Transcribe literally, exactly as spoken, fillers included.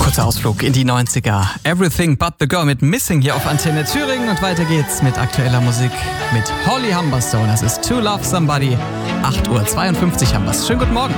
Kurzer Ausflug in die neunziger. Everything But The Girl mit Missing hier auf Antenne Thüringen. Und weiter geht's mit aktueller Musik mit Holly Humberstone. Das ist To Love Somebody. acht Uhr zweiundfünfzig haben wir's. Schönen guten Morgen.